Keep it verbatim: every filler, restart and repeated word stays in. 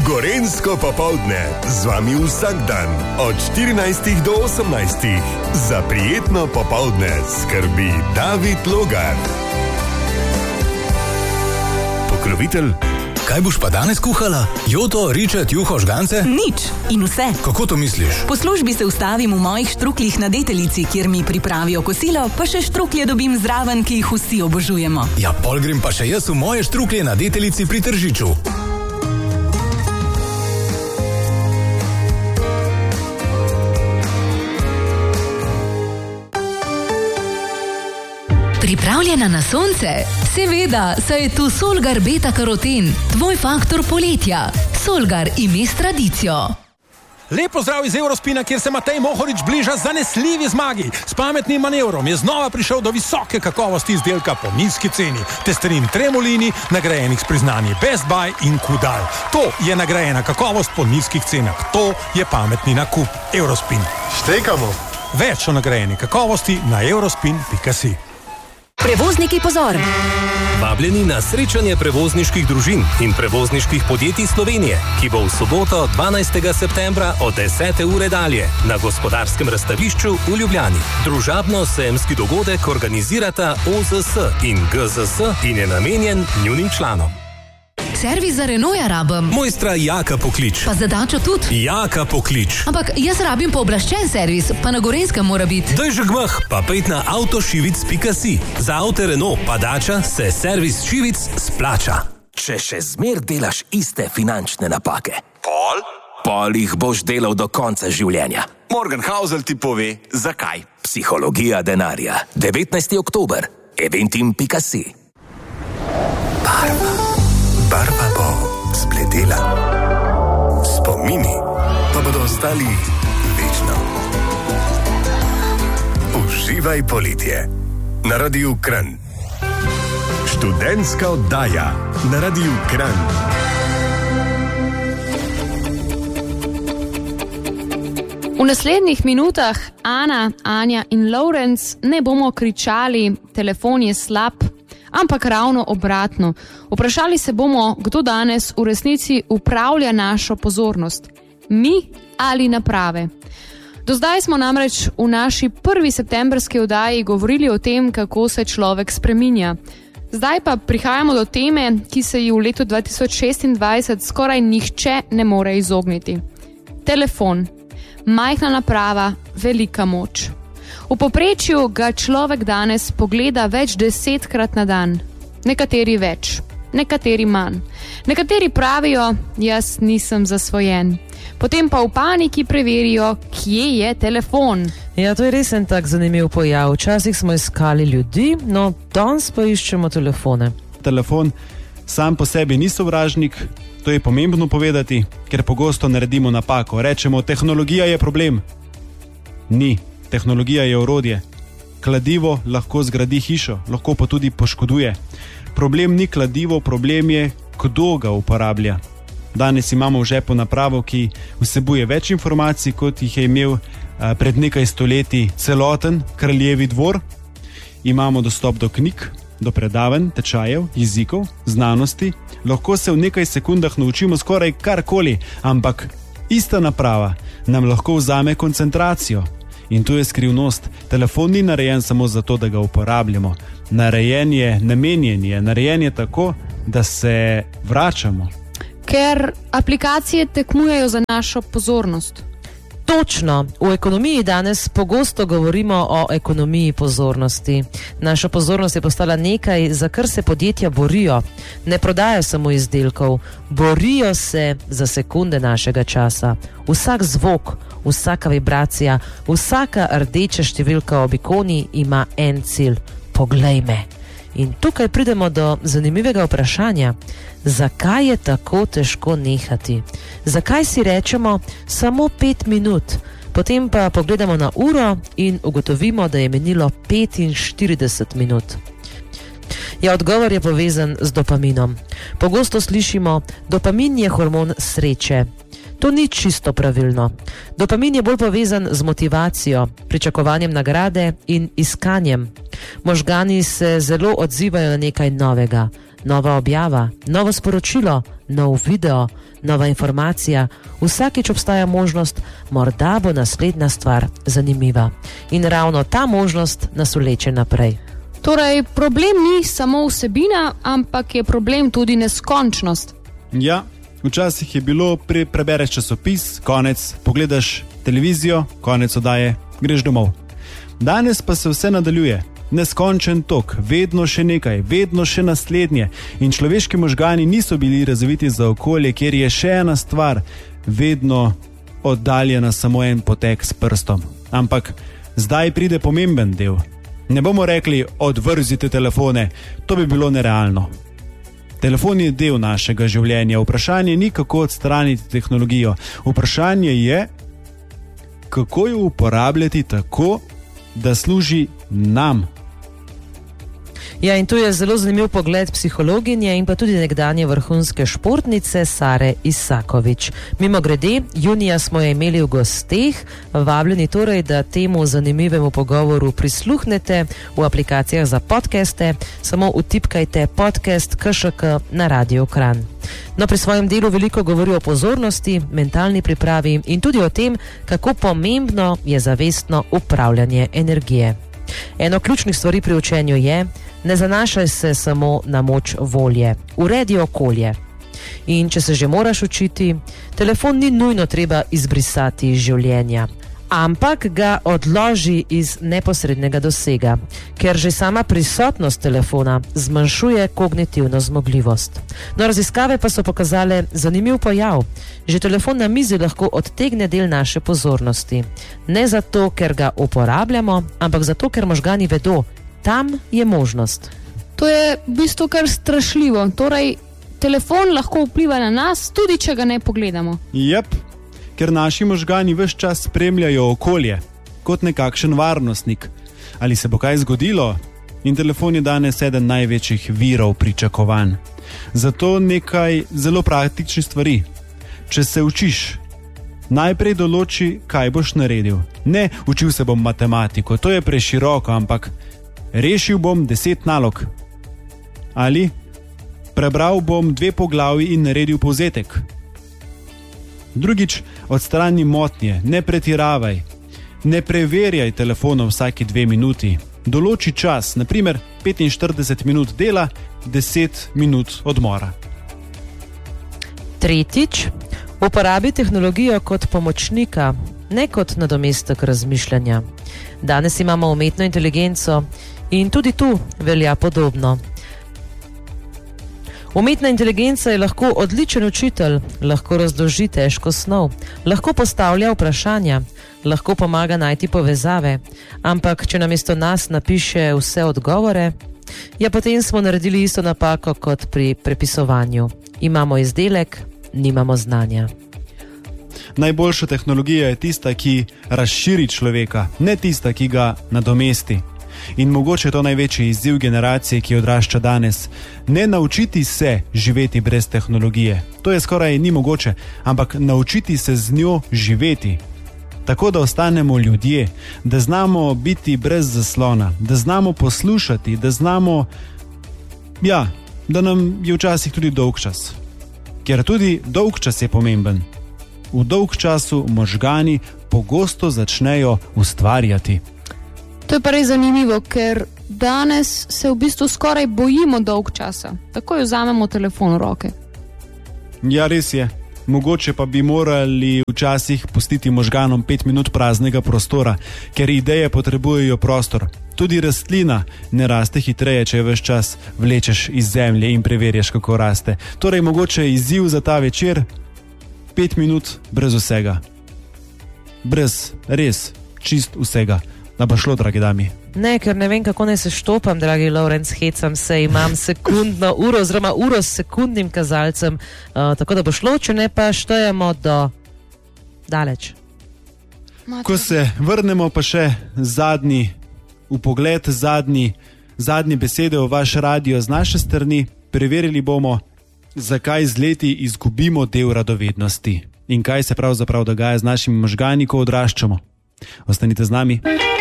Gorenjsko popoldne z vami vsak dan od štirinajstih do osemnajstih. Za prijetno popoldne skrbi David Logar. Pokrovitelj. Kaj boš pa danes kuhala? Joto, ričet, juho, žgance? Nič in vse. Kako to misliš? Po službi se ustavim v mojih štruklih na Deteljici, kjer mi pripravijo kosilo, pa še štruklje dobim zraven, ki jih vsi obožujemo. Ja, pol grem pa še jaz v moje štruklje na Deteljici pri Tržiču. Pripravljena na sonce? Seveda, saj je tu Solgar Beta Karoten, tvoj faktor poletja. Solgar ime s tradicijo. Lep pozdrav iz Eurospina, kjer se Matej Mohorič bliža zanesljivi zmagi. S pametnim manevrom je znova prišel do visoke kakovosti izdelka po nizki ceni. Testerin Tremolini, nagrajenih s priznanji Best Buy in Kudal. To je nagrajena kakovost po nizkih cenah. To je pametni nakup. Eurospin. Štekamo. Več o nagrajeni kakovosti na eurospin pika si. Prevozniki, pozor! Vabljeni na srečanje prevozniških družin in prevozniških podjetij Slovenije, ki bo v soboto dvanajstega septembra od desete ure dalje na Gospodarskem razstavišču v Ljubljani. Družabno-sejemski dogodek organizirata O Z S in G Z S in je namenjen njunim članom. Servis za Renaulta rabim. Mojstra Jaka poklič. Pa za Dačo tudi. Jaka poklič. Ampak jaz rabim pooblaščen servis, pa na Gorenjskem mora biti. Daj že gmah, pa pejt na avtošivic pika si. Za avte Renault pa Dača se servis šivic splača. Če še zmer delaš iste finančne napake. Pol? Pol jih boš delal do konca življenja. Morgan Housel ti pove, zakaj. Psihologija denarja. devetnajsti oktober. eventim pika si. Barva. Barva bo spletela. Spomini pa bodo ostali večno. Uživaj poletje. Na Radiu Kranj. Študentska oddaja na Radiu Kranj. V naslednjih minutah Ana, Anja in Lorenz ne bomo kričali, telefon je slab, ampak ravno obratno. Vprašali se bomo, kdo danes v resnici upravlja našo pozornost. Mi ali naprave? Do zdaj smo namreč v naši prvi septembrski oddaji govorili o tem, kako se človek spreminja. Zdaj pa prihajamo do teme, ki se ji v letu dva tisoč šestindvajset skoraj nihče ne more izogniti. Telefon. Majhna naprava, velika moč. V povprečju ga človek danes pogleda več desetkrat na dan. Nekateri več, nekateri manj. Nekateri pravijo, jaz nisem zasvojen. Potem pa v paniki preverijo, kje je telefon. Ja, to je res en tak zanimiv pojav. Včasih smo iskali ljudi, no danes pa iščemo telefone. Telefon sam po sebi ni sovražnik, to je pomembno povedati, ker pogosto naredimo napako. Rečemo, tehnologija je problem. Ni. Tehnologija je orodje. Kladivo lahko zgradi hišo, lahko pa tudi poškoduje. Problem ni kladivo, problem je, kdo ga uporablja. Danes imamo v žepu napravo, ki vsebuje več informacij, kot jih je imel a, pred nekaj stoletji celoten kraljevi dvor. Imamo dostop do knjig, do predavanj, tečajev, jezikov, znanosti. Lahko se v nekaj sekundah naučimo skoraj karkoli, ampak ista naprava nam lahko vzame koncentracijo. In tu je skrivnost. Telefon ni narejen samo zato, da ga uporabljamo. Narejen je, namenjen je, narejen je tako, da se vračamo. Ker aplikacije tekmujejo za našo pozornost. Točno. V ekonomiji danes pogosto govorimo o ekonomiji pozornosti. Naša pozornost je postala nekaj, za kar se podjetja borijo. Ne prodajo samo izdelkov, borijo se za sekunde našega časa. Vsak zvok, vsaka vibracija, vsaka rdeča številka ob ikoni ima en cilj. Poglej me. In tukaj pridemo do zanimivega vprašanja. Zakaj je tako težko nehati? Zakaj si rečemo samo pet minut, potem pa pogledamo na uro in ugotovimo, da je menilo petinštirideset minut? Ja, odgovor je povezan z dopaminom. Pogosto slišimo, dopamin je hormon sreče. To ni čisto pravilno. Dopamin je bolj povezan z motivacijo, pričakovanjem nagrade in iskanjem. Možgani se zelo odzivajo na nekaj novega, Nova objava, novo sporočilo, nov video, nova informacija, vsakič obstaja možnost, morda bo naslednja stvar zanimiva. In ravno ta možnost nas vleče naprej. Torej, problem ni samo vsebina, ampak je problem tudi neskončnost. Ja, včasih je bilo, pre, prebereš časopis, konec, pogledaš televizijo, konec oddaje, greš domov. Danes pa se vse nadaljuje. Neskončen tok, vedno še nekaj, vedno še naslednje. In človeški možgani niso bili razviti za okolje, kjer je še ena stvar vedno oddaljena samo en potek s prstom. Ampak zdaj pride pomemben del. Ne bomo rekli, odvrzite telefone, to bi bilo nerealno. Telefon je del našega življenja. Vprašanje ni, kako odstraniti tehnologijo. Vprašanje je, kako jo uporabljati tako, da služi nam. Ja, in tu je zelo zanimiv pogled psihologinje in pa tudi nekdanje vrhunske športnice Sare Isakovič. Mimo grede, junija smo jo imeli v gosteh, vabljeni torej, da temu zanimivemu pogovoru prisluhnete v aplikacijah za podcaste, samo utipkajte podcast K Š K na Radio Kranj. No, pri svojem delu veliko govori o pozornosti, mentalni pripravi in tudi o tem, kako pomembno je zavestno upravljanje energije. Eno ključnih stvari pri učenju je, ne zanašaj se samo na moč volje, uredi okolje. In če se že moraš učiti, telefon ni nujno treba izbrisati iz življenja, ampak ga odloži iz neposrednega dosega, ker že sama prisotnost telefona zmanjšuje kognitivno zmogljivost. No, raziskave pa so pokazale zanimiv pojav. Že telefon na mizi lahko odtegne del naše pozornosti. Ne zato, ker ga uporabljamo, ampak zato, ker možgani vedo, tam je možnost. To je v bistvu kar strašljivo. Torej, telefon lahko vpliva na nas, tudi če ga ne pogledamo. Jep, ker naši možgani ves čas spremljajo okolje, kot nekakšen varnostnik. Ali se bo kaj zgodilo? In telefon je danes eden največjih virov pričakovanj. Zato nekaj zelo praktičnih stvari. Če se učiš, najprej določi, kaj boš naredil. Ne, učil se bom matematiko, to je preširoko, ampak rešil bom deset nalog. Ali prebral bom dve poglavji in naredil povzetek. Drugič, odstrani motnje, ne pretiravaj. Ne preverjaj telefonov vsaki dve minuti. Določi čas, na primer petinštirideset minut dela, deset minut odmora. Tretjič, uporabi tehnologijo kot pomočnika, ne kot nadomestek razmišljanja. Danes imamo umetno inteligenco in tudi tu velja podobno. Umetna inteligenca je lahko odličen učitelj, lahko razloži težko snov, lahko postavlja vprašanja, lahko pomaga najti povezave, ampak če namesto nas napiše vse odgovore, ja, potem smo naredili isto napako kot pri prepisovanju. Imamo izdelek, nimamo znanja. Najboljša tehnologija je tista, ki razširi človeka, ne tista, ki ga nadomesti. In mogoče je to največji izziv generacije, ki odrašča danes. Ne naučiti se živeti brez tehnologije. To je skoraj ni mogoče, ampak naučiti se z njo živeti. Tako da ostanemo ljudje, da znamo biti brez zaslona, da znamo poslušati, da znamo, ja, da nam je včasih tudi dolg čas. Ker tudi dolg čas je pomemben. V dolg času možgani pogosto začnejo ustvarjati. To je pa res zanimivo, ker danes se v bistvu skoraj bojimo dolg časa. Takoj vzamemo telefon v roke. Ja, res je. Mogoče pa bi morali včasih pustiti možganom pet minut praznega prostora, ker ideje potrebujejo prostor. Tudi rastlina ne raste hitreje, če ves čas vlečeš iz zemlje in preverjaš, kako raste. Torej, mogoče izziv za ta večer, pet minut brez vsega. Brez, res, čist vsega. Da bo šlo, dragi dami. Ne, ker ne vem, kako naj se štopam, dragi Lorenc, hecam se, imam sekundno uro, oziroma uro s sekundnim kazalcem, uh, tako da bo šlo, če ne pa štejemo do daleč. Ko se vrnemo pa še zadnji vpogled, zadnji, zadnje besede v vaš radio z naše strani, preverili bomo, zakaj z leti izgubimo del radovednosti in kaj se pravzaprav dogaja z našimi možgani, ko odraščamo. Ostanite z nami.